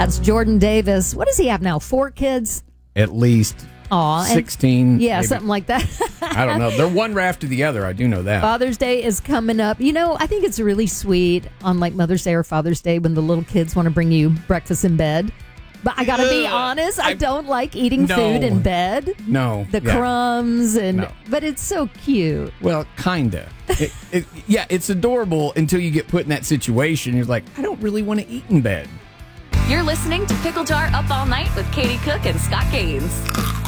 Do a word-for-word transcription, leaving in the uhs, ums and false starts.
That's Jordan Davis. What does he have now? Four kids? At least Aw, sixteen. Yeah, maybe. something like that. I don't know. They're one after the other. I do know that. Father's Day is coming up. You know, I think it's really sweet on like Mother's Day or Father's Day when the little kids want to bring you breakfast in bed. But I got to be honest, I, I don't like eating no, food in bed. No. The yeah. crumbs, and No. but it's so cute. Well, kind of. It, it, yeah, it's adorable until you get put in that situation. You're like, I don't really want to eat in bed. You're listening to Pickle Jar Up All Night with Katie Cook and Scott Gaines.